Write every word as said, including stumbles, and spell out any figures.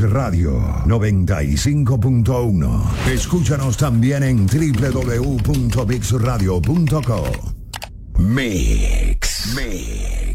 Radio noventa y cinco punto uno. Escúchanos también en doble u doble u doble u punto mix radio punto com. Mix. Mix.